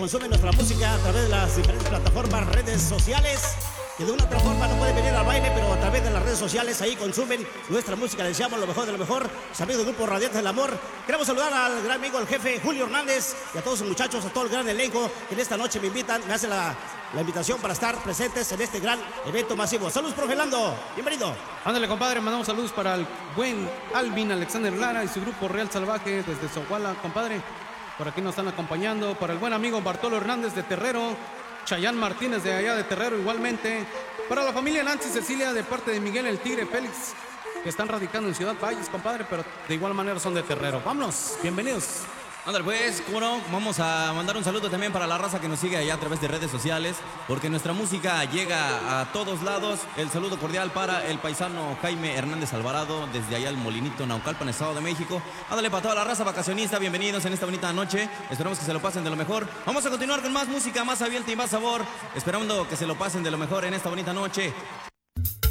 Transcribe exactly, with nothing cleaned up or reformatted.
consumen nuestra música a través de las diferentes plataformas, redes sociales, que de una otra forma no pueden venir al baile, pero a través de las redes sociales ahí consumen nuestra música. Les deseamos lo mejor de lo mejor. Sus amigos del grupo Radiantes del Amor. Queremos saludar al gran amigo, el jefe Julio Hernández, y a todos sus muchachos, a todo el gran elenco que en esta noche me invitan, me hacen la, la invitación para estar presentes en este gran evento masivo. Saludos, profe Lando. Bienvenido. Ándale, compadre, mandamos saludos para el buen Alvin Alexander Lara y su grupo Real Salvaje desde Sohuala, compadre. Por aquí nos están acompañando. Para el buen amigo Bartolo Hernández de Terrero. Chayán Martínez de allá de Terrero igualmente. Para la familia Nancy Cecilia de parte de Miguel el Tigre Félix, que están radicando en Ciudad Valles, compadre, pero de igual manera son de Terrero. Vámonos, bienvenidos. Ándale pues, cómo no, vamos a mandar un saludo también para la raza que nos sigue allá a través de redes sociales, porque nuestra música llega a todos lados. El saludo cordial para el paisano Jaime Hernández Alvarado, desde allá el Molinito, Naucalpan, Estado de México. Ándale para toda la raza vacacionista, bienvenidos en esta bonita noche. Esperamos que se lo pasen de lo mejor. Vamos a continuar con más música, más abierta y más sabor, esperando que se lo pasen de lo mejor en esta bonita noche.